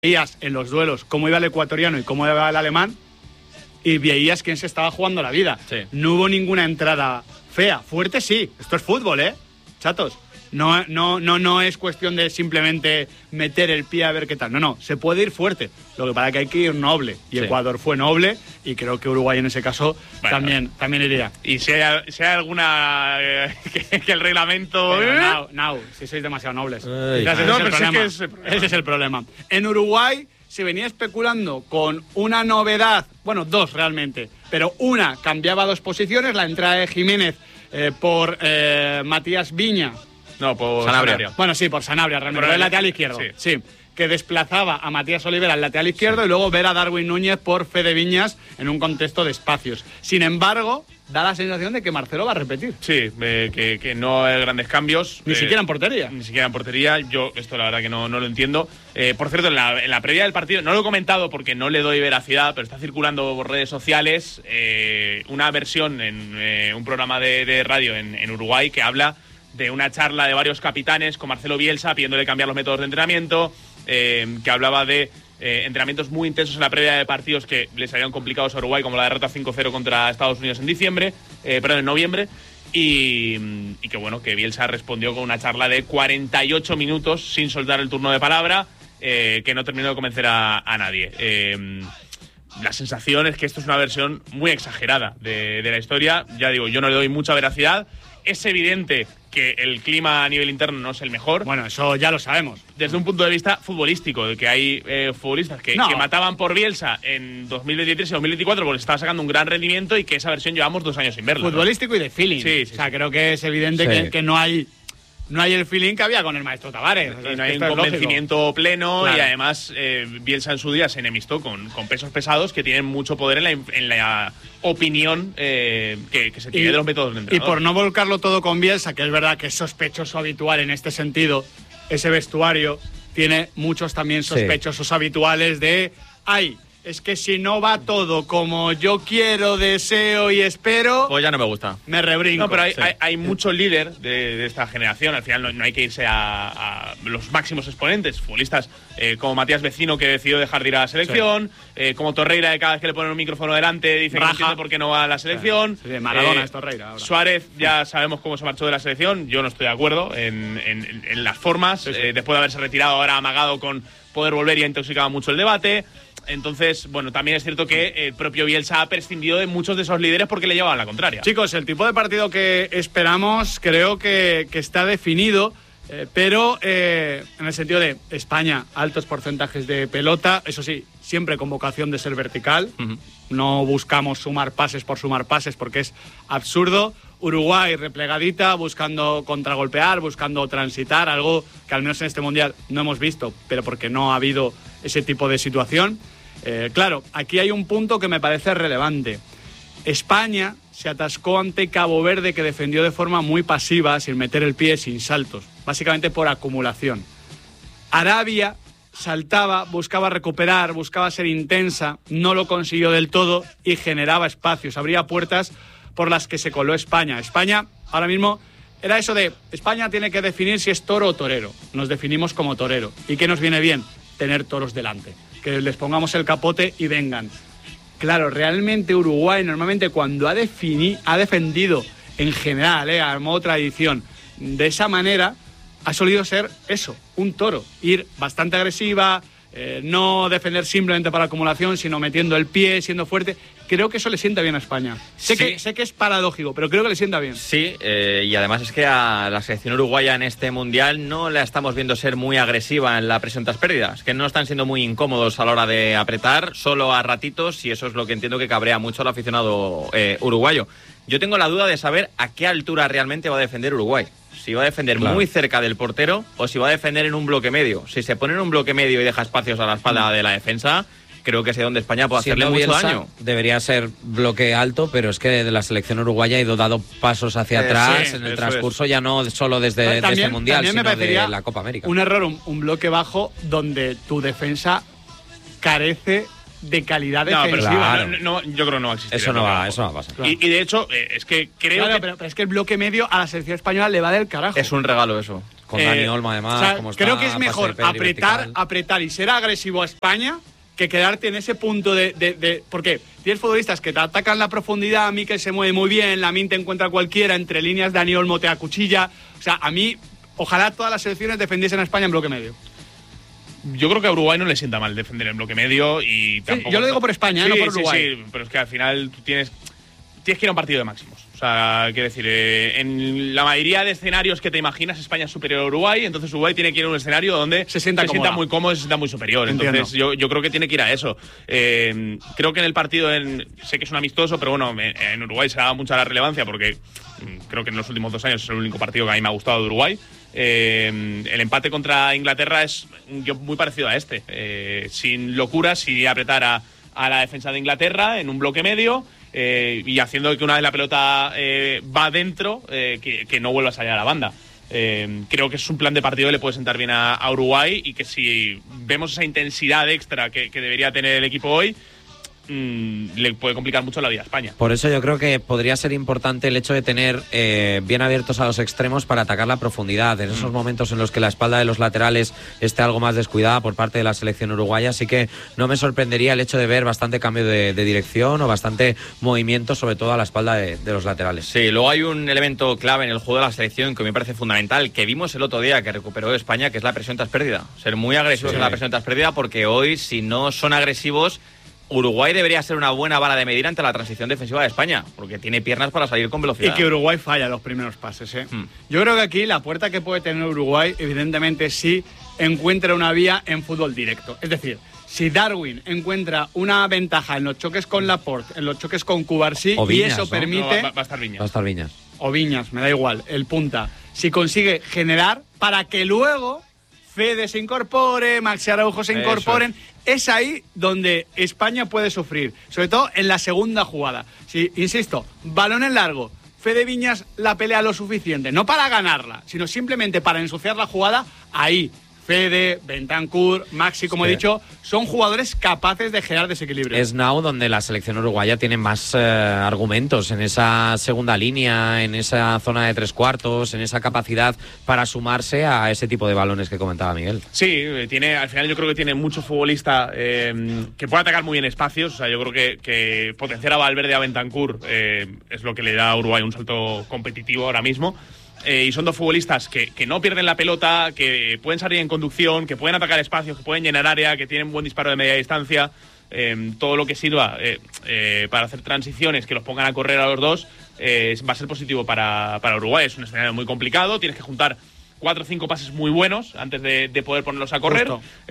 veías en los duelos cómo iba el ecuatoriano y cómo iba el alemán y veías quién se estaba jugando la vida. Sí. No hubo ninguna entrada fea. Fuerte sí. Esto es fútbol, chatos. No es cuestión de simplemente meter el pie a ver qué tal. No, se puede ir fuerte. Lo que pasa es que hay que ir noble. Y sí. Ecuador fue noble y creo que Uruguay en ese caso también iría. Y si hay alguna que el reglamento... si sois demasiado nobles. Ese es el problema. En Uruguay se venía especulando con una novedad, bueno, dos realmente, pero una cambiaba 2 posiciones, la entrada de Jiménez por Matías Viña. No, por Sanabria. Bueno, sí, por Sanabria, realmente. Por el lateral izquierdo. Sí. Que desplazaba a Matías Olivera al lateral izquierdo y luego ver a Darwin Núñez por Fede Viñas en un contexto de espacios. Sin embargo, da la sensación de que Marcelo va a repetir. Sí, que no hay grandes cambios. Ni siquiera en portería. Ni siquiera en portería. Yo esto la verdad que no lo entiendo. Por cierto, en la previa del partido, no lo he comentado porque no le doy veracidad, pero está circulando por redes sociales una versión en un programa de radio en Uruguay que habla de una charla de varios capitanes con Marcelo Bielsa pidiéndole cambiar los métodos de entrenamiento, que hablaba de entrenamientos muy intensos en la previa de partidos que les habían complicado a Uruguay, como la derrota 5-0 contra Estados Unidos en noviembre, y que bueno, que Bielsa respondió con una charla de 48 minutos sin soltar el turno de palabra, que no terminó de convencer a nadie. La sensación es que esto es una versión muy exagerada de la historia. Ya digo, yo no le doy mucha veracidad. Es evidente que el clima a nivel interno no es el mejor. Bueno, eso ya lo sabemos. Desde un punto de vista futbolístico, de que hay futbolistas que mataban por Bielsa en 2023 y 2024 porque estaba sacando un gran rendimiento y que esa versión llevamos 2 años sin verla. Futbolístico, ¿no? Y de feeling. Sí, o sea, creo que es evidente que no hay el feeling que había con el maestro Tavares. Y no hay un convencimiento pleno, claro. Y además Bielsa en su día se enemistó con pesos pesados que tienen mucho poder en la opinión que se tiene de los métodos de entrenador. Y por no volcarlo todo con Bielsa, que es verdad que es sospechoso habitual en este sentido, ese vestuario tiene muchos también sospechosos habituales de es que si no va todo como yo quiero, deseo y espero, pues ya no me gusta. Me rebrinco. No, pero hay mucho líder de esta generación. Al final no hay que irse a los máximos exponentes. Futbolistas como Matías Vecino, que decidió dejar de ir a la selección. Como Torreira, que cada vez que le ponen un micrófono delante dice que no entiende por qué no va a la selección. Sí, Maradona es Torreira ahora. Suárez, ya sabemos cómo se marchó de la selección. Yo no estoy de acuerdo en las formas. Después de haberse retirado, ahora amagado con poder volver y ha intoxicado mucho el debate. Entonces, bueno, también es cierto que el propio Bielsa ha prescindido de muchos de esos líderes porque le llevaban la contraria. Chicos, el tipo de partido que esperamos creo que está definido, pero en el sentido de España, altos porcentajes de pelota, eso sí, siempre con vocación de ser vertical. No buscamos sumar pases por sumar pases porque es absurdo. Uruguay replegadita, buscando contragolpear, buscando transitar, algo que al menos en este Mundial no hemos visto, pero porque no ha habido ese tipo de situación. Claro, aquí hay un punto que me parece relevante. España se atascó ante Cabo Verde, que defendió de forma muy pasiva, sin meter el pie, sin saltos, básicamente por acumulación. Arabia saltaba, buscaba recuperar, buscaba ser intensa, no lo consiguió del todo y generaba espacios, abría puertas por las que se coló España. España ahora mismo era eso de España tiene que definir si es toro o torero. Nos definimos como torero. ¿Y qué nos viene bien? Tener toros delante. Que les pongamos el capote y vengan. Claro, realmente Uruguay normalmente cuando ha defendido en general, a modo tradición, de esa manera, ha solido ser eso, un toro. Ir bastante agresiva, no defender simplemente para acumulación, sino metiendo el pie, siendo fuerte. Creo que eso le sienta bien a España. Sé que es paradójico, pero creo que le sienta bien. Sí, y además es que a la selección uruguaya en este Mundial no la estamos viendo ser muy agresiva en la presión tras pérdidas, que no están siendo muy incómodos a la hora de apretar, solo a ratitos, y eso es lo que entiendo que cabrea mucho al aficionado uruguayo. Yo tengo la duda de saber a qué altura realmente va a defender Uruguay. Si va a defender muy cerca del portero o si va a defender en un bloque medio. Si se pone en un bloque medio y deja espacios a la espalda de la defensa, creo que es donde España puede hacerle mucho daño. Debería ser bloque alto, pero es que de la selección uruguaya ha ido dando pasos hacia atrás en el transcurso, ya no solo desde este Mundial, sino de la Copa América. Un error, un bloque bajo donde tu defensa carece de calidad defensiva. No, yo creo que no va a existir. Eso no va a pasar. Claro. Y de hecho, es que creo pero es que el bloque medio a la selección española le va del carajo. Es un regalo eso. Con Dani Olmo, además. Creo que es mejor apretar y ser agresivo a España que quedarte en ese punto porque tienes futbolistas que te atacan la profundidad, Mikel se mueve muy bien, Lamine te encuentra cualquiera, entre líneas Dani Olmo te acuchilla. O sea, a mí, ojalá todas las selecciones defendiesen a España en bloque medio. Yo creo que a Uruguay no le sienta mal defender en bloque medio y tampoco… Yo lo digo por España, no por Uruguay. Sí, pero es que al final tú tienes que ir a un partido de máximos. O sea, quiero decir, en la mayoría de escenarios que te imaginas, España es superior a Uruguay, entonces Uruguay tiene que ir a un escenario donde se sienta muy cómodo, se sienta muy superior. Entiendo. Entonces yo creo que tiene que ir a eso. Creo que en el partido, sé que es un amistoso, pero bueno, en Uruguay se ha dado mucha la relevancia porque creo que en los últimos 2 años es el único partido que a mí me ha gustado de Uruguay. El empate contra Inglaterra es muy parecido a este. Sin locuras, y apretar a la defensa de Inglaterra en un bloque medio. Y haciendo que una vez la pelota va dentro, que no vuelva a salir a la banda. Creo que es un plan de partido que le puede sentar bien a Uruguay y que si vemos esa intensidad extra que debería tener el equipo hoy, le puede complicar mucho la vida a España. Por eso yo creo que podría ser importante el hecho de tener bien abiertos a los extremos para atacar la profundidad. En esos momentos en los que la espalda de los laterales esté algo más descuidada por parte de la selección uruguaya, así que no me sorprendería el hecho de ver bastante cambio de dirección o bastante movimiento, sobre todo a la espalda de los laterales. Sí, luego hay un elemento clave en el juego de la selección que me parece fundamental, que vimos el otro día que recuperó España, que es la presión tras pérdida. Ser muy agresivos en la presión tras pérdida, porque hoy, si no son agresivos, Uruguay debería ser una buena vara de medir ante la transición defensiva de España, porque tiene piernas para salir con velocidad. Y que Uruguay falla los primeros pases, Yo creo que aquí la puerta que puede tener Uruguay, evidentemente, sí encuentra una vía en fútbol directo. Es decir, si Darwin encuentra una ventaja en los choques con Laporte, en los choques con Cubarsí, y eso permite… No, va a estar Viñas. Va a estar Viñas. O Viñas, me da igual, el punta. Si consigue generar para que luego Fede se incorpore, Maxi Araujo se incorporen, es ahí donde España puede sufrir, sobre todo en la segunda jugada. Si, insisto, balón en largo, Fede Viñas la pelea lo suficiente, no para ganarla, sino simplemente para ensuciar la jugada, ahí Fede, Bentancur, Maxi, como he dicho, son jugadores capaces de generar desequilibrio. Es now donde la selección uruguaya tiene más argumentos en esa segunda línea, en esa zona de 3/4, en esa capacidad para sumarse a ese tipo de balones que comentaba Miguel. Sí, al final yo creo que tiene mucho futbolista que puede atacar muy bien espacios. O sea, yo creo que potenciar a Valverde y a Bentancur es lo que le da a Uruguay un salto competitivo ahora mismo. Y son dos futbolistas que no pierden la pelota, que pueden salir en conducción, que pueden atacar espacios, que pueden llenar área, que tienen buen disparo de media distancia. Todo lo que sirva para hacer transiciones, que los pongan a correr a los dos, va a ser positivo para Uruguay. Es un escenario muy complicado, tienes que juntar 4 o 5 pases muy buenos antes de poder ponerlos a correr.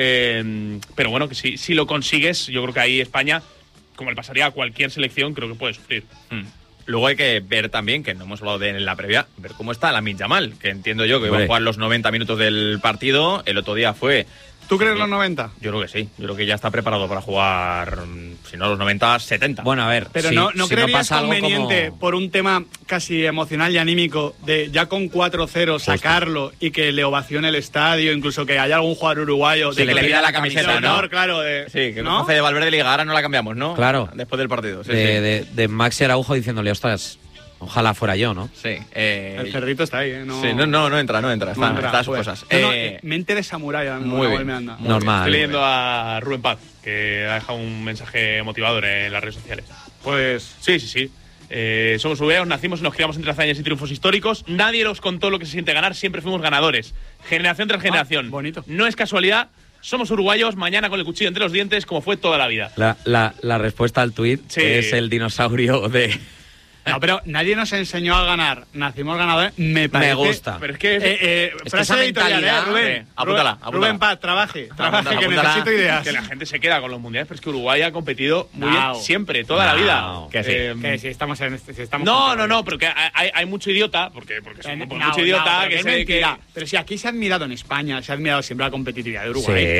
Pero bueno, que si lo consigues, yo creo que ahí España, como le pasaría a cualquier selección, creo que puede sufrir. Luego hay que ver también, que no hemos hablado de en la previa, ver cómo está Lamine Yamal, que entiendo yo que iba a jugar los 90 minutos del partido. El otro día fue… ¿Tú crees los 90? Yo creo que sí. Yo creo que ya está preparado para jugar, si no los 90, 70. Bueno, a ver. Pero si, no si creerías no conveniente, por un tema casi emocional y anímico, de ya con 4-0 sacarlo y que le ovacione el estadio, incluso que haya algún jugador uruguayo de que le pida la camiseta, de honor, ¿no? Claro, sí, que ¿no? Hace de Valverde Liga, ahora no la cambiamos, ¿no? Claro. Después del partido. Sí, de Maxi Araujo diciéndole, ostras, ojalá fuera yo, ¿no? Sí. El cerrito está ahí, ¿no? Sí, no entra. Están sus cosas. Mente de samurái. Muy bien. Me anda. Normal. Estoy leyendo a Rubén Paz, que ha dejado un mensaje motivador en las redes sociales. Pues sí. Somos uruguayos, nacimos y nos criamos entre hazañas y triunfos históricos. Nadie nos contó lo que se siente ganar, siempre fuimos ganadores. Generación tras generación. Bonito. No es casualidad. Somos uruguayos, mañana con el cuchillo entre los dientes, como fue toda la vida. La respuesta al tuit es el dinosaurio de… No, pero nadie nos enseñó a ganar. Nacimos ganadores. Me parece. Me gusta. Pero es que frase editorial, Rubén. Apúntala. Rubén Paz, trabaje, que necesito ideas. Que la gente se queda con los mundiales, pero es que Uruguay ha competido muy bien siempre, toda la vida. Que si estamos en este. No, pero que hay mucho idiota, porque mucho idiota que es mentira. Pero si aquí se ha admirado en España, se ha admirado siempre la competitividad de Uruguay. Sí.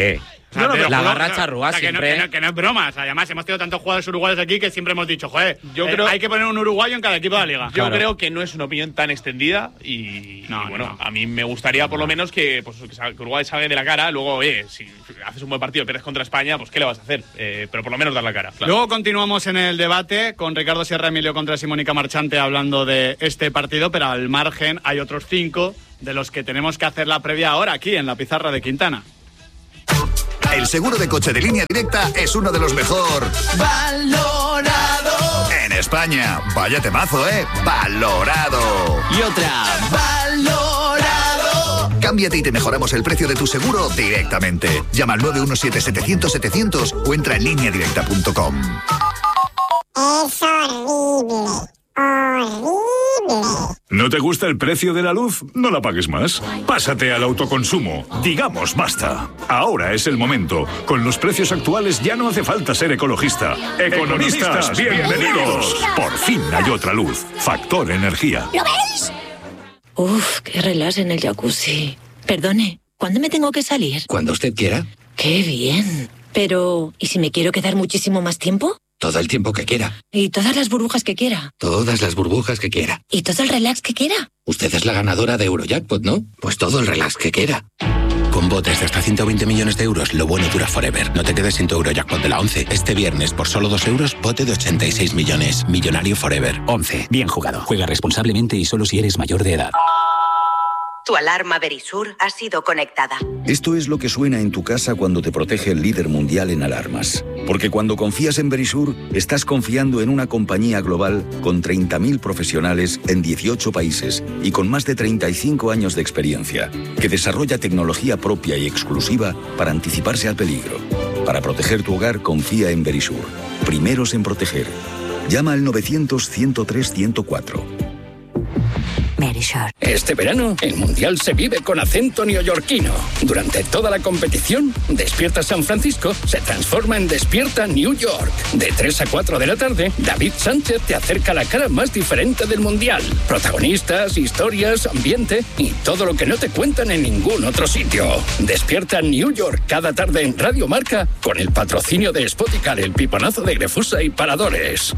sea, pero la juro, garra charrúa siempre. Que no es broma. O sea, además, hemos tenido tantos jugadores uruguayos aquí que siempre hemos dicho, joder, hay que poner un uruguayo en cada equipo de la liga. Yo creo que no es una opinión tan extendida y bueno, a mí me gustaría por lo menos que Uruguay salga de la cara. Luego, si haces un buen partido y pierdes contra España, pues ¿qué le vas a hacer? Pero por lo menos dar la cara. Claro. Luego continuamos en el debate con Ricardo Sierra Emilio contra Simónica Marchante hablando de este partido, pero al margen hay otros 5 de los que tenemos que hacer la previa ahora aquí en la pizarra de Quintana. El seguro de coche de Línea Directa es uno de los mejor valorado en España. Vaya temazo, ¿eh? Valorado. Y otra, valorado. Cámbiate y te mejoramos el precio de tu seguro directamente. Llama al 917-700-700 o entra en lineadirecta.com. Es horrible. ¿No te gusta el precio de la luz? No la pagues más. Pásate al autoconsumo. Digamos basta. Ahora es el momento. Con los precios actuales ya no hace falta ser ecologista. Economistas, bienvenidos. Por fin hay otra luz. Factor Energía. ¿Lo veis? Uf, qué relax en el jacuzzi. Perdone, ¿cuándo me tengo que salir? Cuando usted quiera. ¡Qué bien! Pero, ¿y si me quiero quedar muchísimo más tiempo? Todo el tiempo que quiera. ¿Y todas las burbujas que quiera? Todas las burbujas que quiera. ¿Y todo el relax que quiera? Usted es la ganadora de Eurojackpot, ¿no? Pues todo el relax que quiera. Con botes de hasta 120 millones de euros, lo bueno dura forever. No te quedes sin tu Eurojackpot de la 11. Este viernes, por solo 2 euros, bote de 86 millones. Millonario forever. 11. Bien jugado. Juega responsablemente y solo si eres mayor de edad. Tu alarma Verisur ha sido conectada. Esto es lo que suena en tu casa cuando te protege el líder mundial en alarmas. Porque cuando confías en Verisur, estás confiando en una compañía global con 30.000 profesionales en 18 países y con más de 35 años de experiencia, que desarrolla tecnología propia y exclusiva para anticiparse al peligro. Para proteger tu hogar, confía en Verisur. Primeros en proteger. Llama al 900-103-104. Verisur. Este verano, el Mundial se vive con acento neoyorquino. Durante toda la competición, Despierta San Francisco se transforma en Despierta New York. De 3 a 4 de la tarde, David Sánchez te acerca la cara más diferente del Mundial. Protagonistas, historias, ambiente y todo lo que no te cuentan en ningún otro sitio. Despierta New York cada tarde en Radio Marca con el patrocinio de Spoticar, el piponazo de Grefusa y Paradores.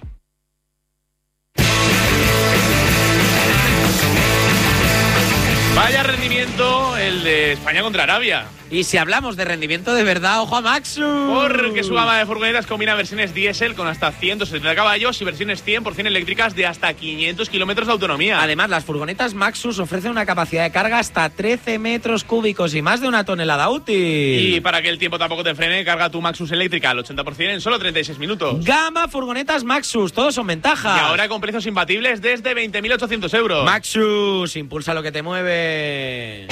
Vaya rendimiento el de España contra Arabia. Y si hablamos de rendimiento de verdad, ojo a Maxu. Porque su gama de furgonetas combina versiones diésel con hasta 170 caballos y versiones 100% eléctricas de hasta 500 kilómetros de autonomía. Además, las furgonetas Maxus ofrecen una capacidad de carga hasta 13 metros cúbicos y más de 1 tonelada útil. Y para que el tiempo tampoco te frene, carga tu Maxus eléctrica al 80% en solo 36 minutos. Gama furgonetas Maxus, todos son ventajas. Y ahora con precios imbatibles desde 20.800 euros. Maxus, impulsa lo que te mueve.